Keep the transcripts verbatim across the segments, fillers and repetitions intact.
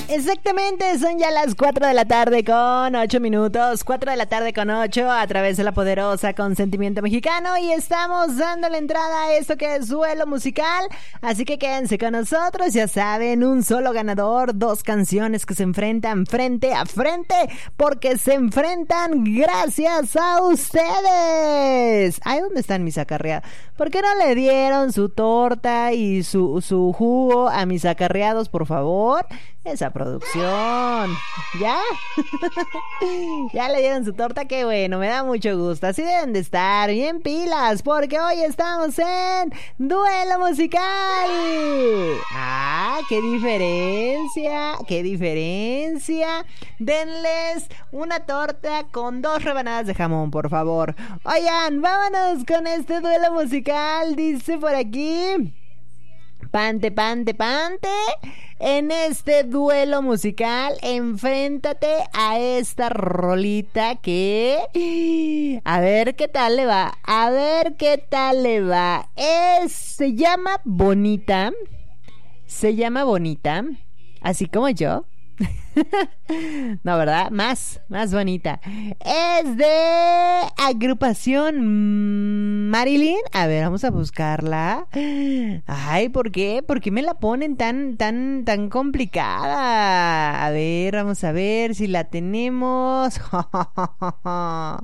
Exactamente, son ya las cuatro de la tarde con ocho minutos, cuatro de la tarde con ocho a través de la poderosa Consentimiento Mexicano y estamos dando la entrada a esto que es Duelo Musical, así que quédense con nosotros, ya saben, un solo ganador, dos canciones que se enfrentan frente a frente, porque se enfrentan gracias a ustedes. Ay, ¿dónde están mis acarreados? ¿Por qué no le dieron su torta y su, su jugo a mis acarreados, por favor? Esa producción. ¿Ya? ¿Ya le dieron su torta? Qué bueno, me da mucho gusto. Así deben de estar, bien pilas, porque hoy estamos en Duelo Musical. Ah, qué diferencia, qué diferencia. Denles una torta con dos rebanadas de jamón, por favor. Oigan, vámonos con este Duelo Musical. Dice por aquí: Pante, pante, pante. En este duelo musical, enfréntate a esta rolita que... A ver qué tal le va. A ver qué tal le va. Es, se llama Bonita. Se llama Bonita. Así como yo. No, ¿verdad? Más, más bonita. Es de agrupación Marilyn. A ver, vamos a buscarla. Ay, ¿por qué? ¿Por qué me la ponen tan, tan, tan complicada? A ver, vamos a ver si la tenemos. A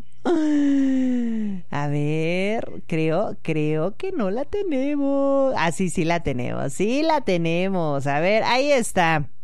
ver, creo, creo que no la tenemos. Ah, sí, sí la tenemos, sí la tenemos. A ver, ahí está.